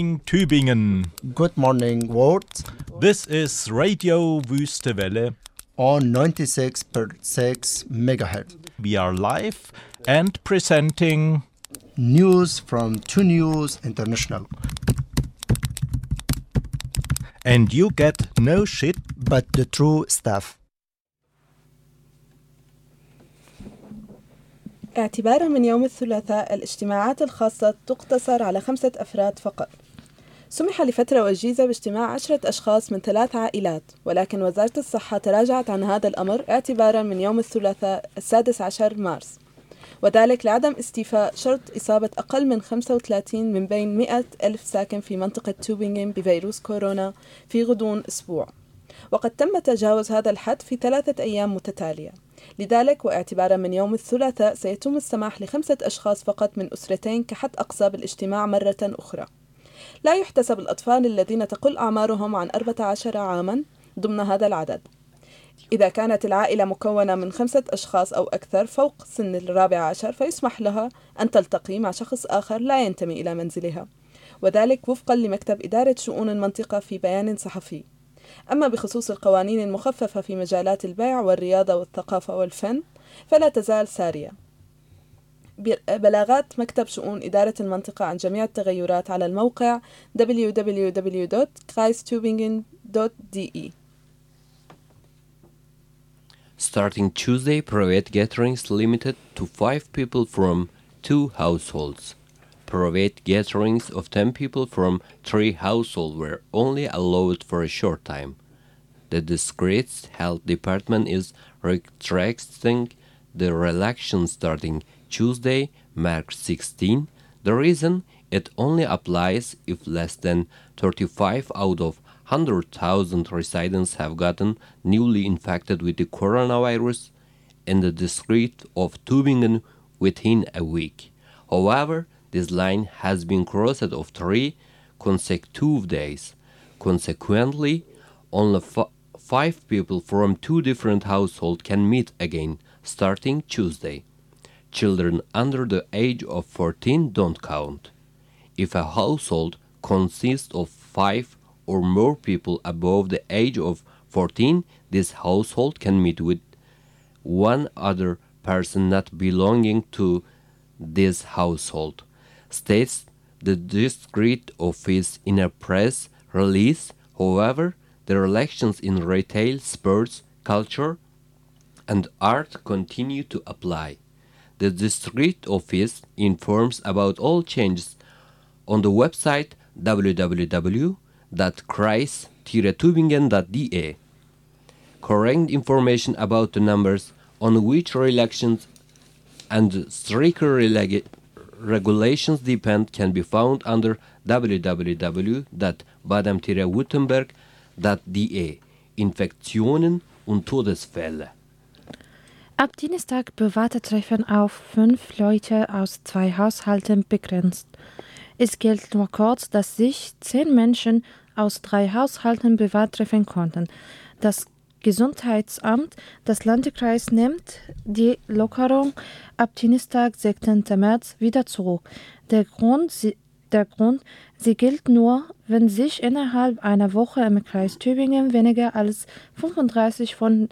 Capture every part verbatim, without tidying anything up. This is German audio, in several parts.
Tübingen. Good morning, world. This is Radio Wüste Welle on ninety-six point six megahertz. We are live and presenting news from two News International. And you get no shit but the true stuff. اعتباراً من يوم الثلاثاء الاجتماعات الخاصة تقتصر على خمسة أفراد فقط. سمح لفترة وجيزة باجتماع عشرة أشخاص من ثلاث عائلات، ولكن وزارة الصحة تراجعت عن هذا الأمر اعتباراً من يوم الثلاثاء السادس عشر مارس، وذلك لعدم استيفاء شرط إصابة أقل من خمسة وثلاثين من بين مئة ألف ساكن في منطقة توبينغن بفيروس كورونا في غضون أسبوع، وقد تم تجاوز هذا الحد في ثلاثة أيام متتالية. لذلك واعتبارا من يوم الثلاثاء سيتم السماح لخمسة أشخاص فقط من أسرتين كحد أقصى بالاجتماع مرة أخرى. لا يحتسب الأطفال الذين تقل أعمارهم عن أربعة عشر عاما ضمن هذا العدد. إذا كانت العائلة مكونة من خمسة أشخاص أو أكثر فوق سن الرابع عشر فيسمح لها أن تلتقي مع شخص آخر لا ينتمي إلى منزلها، وذلك وفقا لمكتب إدارة شؤون المنطقة في بيان صحفي. أما بخصوص القوانين المخففة في مجالات البيع والرياضة والثقافة والفن فلا تزال سارية. بلاغات مكتب شؤون إدارة المنطقة عن جميع التغيرات على الموقع دبليو دبليو دبليو دوت kreis tübingen دوت d e. Starting Tuesday, private gatherings limited to five people from two households. Private gatherings of ten people from three households were only allowed for a short time. The discreet health department is retracting the relaxation starting Tuesday, March sixteenth. The reason it only applies if less than thirty-five out of one hundred thousand residents have gotten newly infected with the coronavirus in the district of Tübingen within a week. However, this line has been crossed of three consecutive days. Consequently, only f- five people from two different households can meet again, starting Tuesday. Children under the age of fourteen don't count. If a household consists of five or more people above the age of fourteen, this household can meet with one other person not belonging to this household, states the district office in a press release. However, the restrictions in retail, sports, culture, and art continue to apply. The district office informs about all changes on the website w w w dot kreis dash tübingen dot d e. Correct information about the numbers on which elections and stricter releg- regulations depend can be found under w w w dot baden dash württemberg dot d e. Infektionen und Todesfälle. Ab Dienstag Privattreffen auf fünf Leute aus zwei Haushalten begrenzt. Es gilt nur kurz, dass sich zehn Menschen aus drei Haushalten privat treffen konnten. Das Gesundheitsamt des Landkreises nimmt die Lockerung ab Dienstag, sechzehnten März, wieder zurück. Der Grund, sie, der Grund, sie gilt nur, wenn sich innerhalb einer Woche im Kreis Tübingen weniger als fünfunddreißig von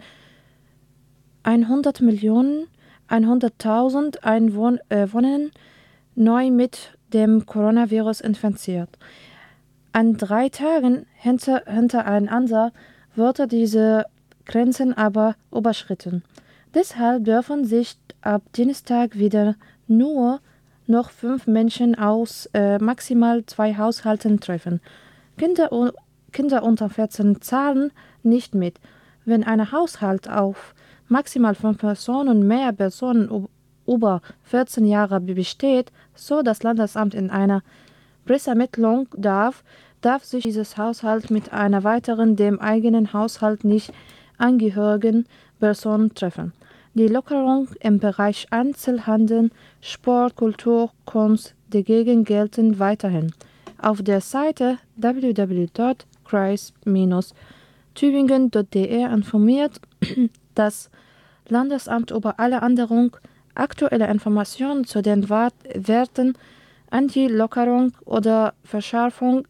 hundert Millionen hunderttausend Einwohnern neu mit dem Coronavirus infiziert. An drei Tagen hinter, hintereinander wurde diese Grenzen aber überschritten. Deshalb dürfen sich ab Dienstag wieder nur noch fünf Menschen aus äh, maximal zwei Haushalten treffen. Kinder, Kinder unter vierzehn zahlen nicht mit. Wenn ein Haushalt auf maximal fünf Personen, mehr Personen über vierzehn Jahre besteht, so das Landesamt in einer Pressemitteilung darf, darf sich dieses Haushalt mit einer weiteren dem eigenen Haushalt nicht angehörigen Person treffen. Die Lockerung im Bereich Einzelhandel, Sport, Kultur, Kunst dagegen gelten weiterhin. Auf der Seite w w w dot kreis dash tübingen dot d e informiert das Landesamt über alle Änderungen. Aktuelle Informationen zu den Werten Anti-Lockerung oder Verschärfung